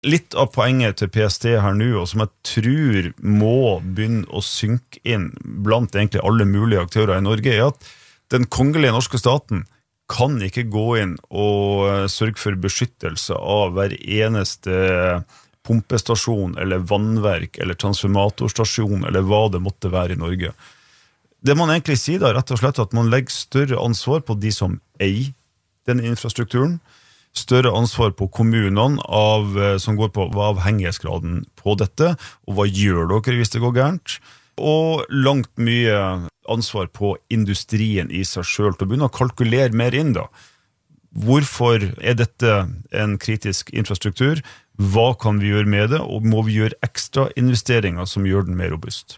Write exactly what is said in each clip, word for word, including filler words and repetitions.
litt av poenget til P S T her nå, og som jeg tror må begynne å synke inn blant egentlig alle mulige aktører i Norge, er at den kongelige norske staten kan ikke gå inn og sørge for beskyttelse av hver eneste pumpestasjon, eller vannverk, eller transformatorstasjon, eller hva det måtte være i Norge. Det man egentlig sier da, rett og slett at man legger større ansvar på de som eier den infrastrukturen, større ansvar på kommunene av, som går på hva avhengighetsgraden på dette, og hva gjør dere hvis det går gærent, og langt mye ansvar på industrien i seg selv, til å begynne å kalkulere mer inn da. Hvorfor er dette en kritisk infrastruktur? Hva kan vi gjøre med det? Og må vi gjøre ekstra investeringer som gjør den mer robust?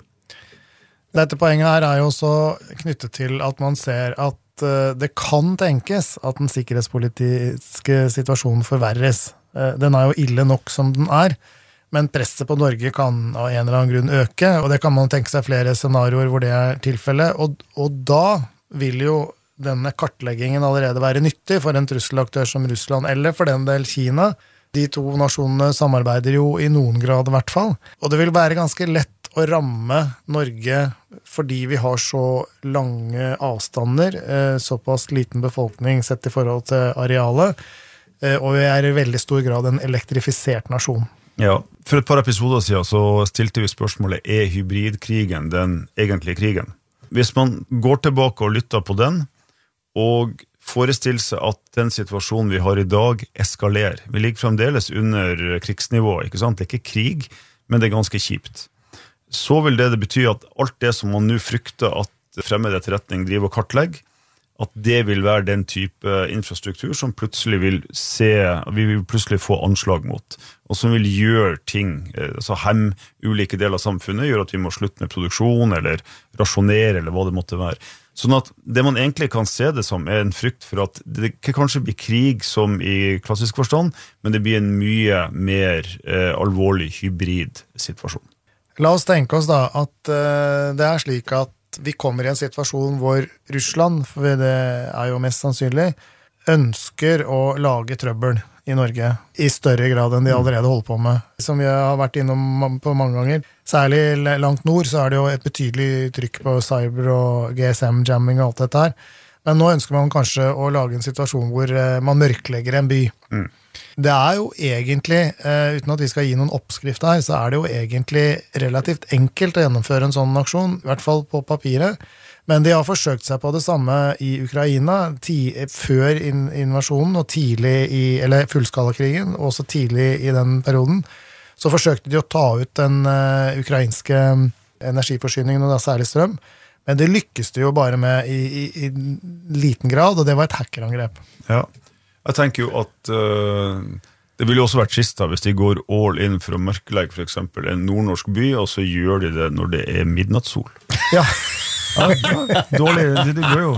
Dette poenget her er jo også knyttet til at man ser at det kan tenkes at den sikkerhetspolitiske situasjonen forverres. Den er jo ille nok som den er, men presset på Norge kan av en eller annen grunn øke, og det kan man tenke seg flere scenarioer hvor det er tilfellet, og, og da vil jo denne kartleggingen allerede være nyttig for en trusselaktør som Russland, eller for den del Kina. De to nasjonene samarbeider jo i noen grad i hvert fall, og det vil være ganske lett å ramme Norge fordi vi har så lange avstander, såpass liten befolkning sett i forhold til arealet, og vi er i veldig stor grad en elektrifisert nasjon. Ja, for et par episoder siden så stilte vi spørsmålet, er hybridkrigen den egentlige krigen? Hvis man går tilbake og lytter på den, og forestiller seg at den situasjonen vi har i dag eskalerer. Vi ligger fremdeles under krigsnivå, ikke sant? Det er ikke krig, men det er ganske kjipt. Så vil det, det bety at alt det som man nå frykter at fremmede etterretning driver og kartlegger, at det vil være den type infrastruktur som plutselig vil se, vi vil plutselig få anslag mot, og som vil gjøre ting, altså hem ulike deler av samfunnet, gjør at vi må slutte med produksjon, eller rasjonere, eller hva det måtte være. Sånn at det man egentlig kan se det som er en frykt for at det ikke kanskje blir krig som i klassisk forstand, men det blir en mye mer eh, alvorlig hybrid situasjon. La oss tenke oss da at uh, det er slik at vi kommer i en situasjon hvor Russland, for det er jo mest sannsynlig, ønsker å lage trøbbel i Norge i større grad enn de allerede holder på med. Som vi har vært innom på mange ganger, særlig langt nord så er det jo et betydelig trykk på cyber og G S M-jamming og alt dette her. Men nå ønsker man kanskje å lage en situasjon hvor man mørklegger en by. Mm. Det er jo egentlig, uh, uten at vi skal gi noen oppskrift her, så er det jo egentlig relativt enkelt å gjennomføre en sånn aksjon, i hvert fall på papiret. Men de har forsøkt seg på det samme i Ukraina, ti, før in, invasjonen og tidlig i, eller fullskalakrigen, og også tidlig i den perioden, så forsøkte de å ta ut den uh, ukrainske energiforsyningen, og da særlig strøm. Men det lykkes det jo bare med i, i, i liten grad, og det var et hackerangrep. Ja. Jeg tenker jo at uh, det ville jo også vært trist da, hvis de går all in for å mørkelegge for eksempel en nordnorsk by, og så gjør de det når det er midnattssol. Ja. Ja, ja, dårlig, det, det går jo.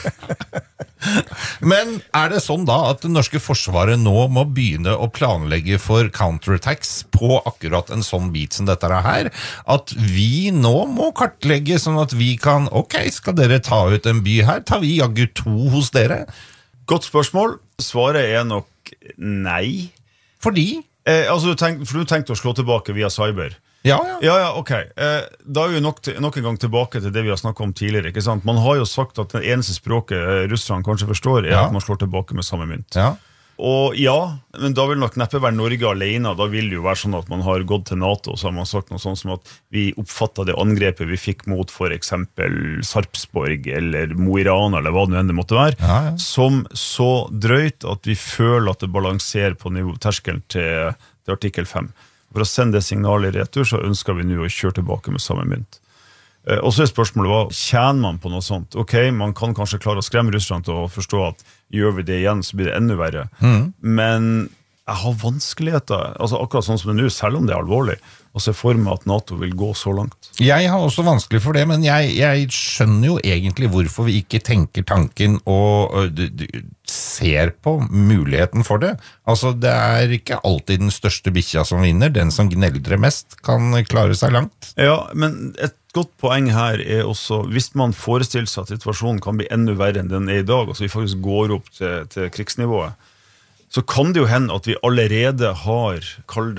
Men er det sånn da at det norske forsvaret nå må begynne å planlegge for counterattacks på akkurat en sånn bit som dette er her? At vi nå må kartlegge sånn at vi kan, ok, skal dere ta ut en by her? Tar vi jaggu to hos dere? Godt spørsmål. Svaret er nok nei. Fordi? Eh, altså, du tenk, for du tenkte å slå tilbake via cyber. Ja, ja. Ja, ja, ok. Eh, da er vi nok, nok en gang tilbake til det vi har snakket om tidligere, ikke sant? Man har jo sagt at det eneste språket russerne kanskje forstår er ja. At man slår tilbake med samme mynt. Ja. Og ja, men da vil nok neppe være Norge alene, da vil det jo være sånn at man har gått til NATO, så har man sagt noe sånt som at vi oppfattet det angrepet vi fikk mot for eksempel Sarpsborg eller Mo i Rana, eller hva det enn det måtte være, ja, ja. Som så drøyt at vi føler at det balanserer på nivå, terskelen til, til artikkel fem. For å sende det signalet i retur, så ønsker vi nå å kjøre tilbake med samme mynt. Og så er spørsmålet, hva tjener man på noe sånt? Ok, man kan kanskje klare å skremme Russland til å forstå at gjør vi det igjen, så blir det enda verre. Mm. Men jeg har vanskeligheter, altså akkurat sånn som det nå, selv om det er alvorlig, og se for meg at NATO vil gå så langt. Jeg har også vanskelig for det, men jeg, jeg skjønner jo egentlig hvorfor vi ikke tenker tanken og, og, og ser på muligheten for det. Altså, det er ikke alltid den største bikkja som vinner, den som gneldrer mest kan klare seg langt. Ja, men et godt poeng her er også, hvis man forestiller seg at situasjonen kan bli enda verre enn den er i dag, altså vi faktisk går opp til, til krigsnivået, så kan det jo hende at vi allerede har, kall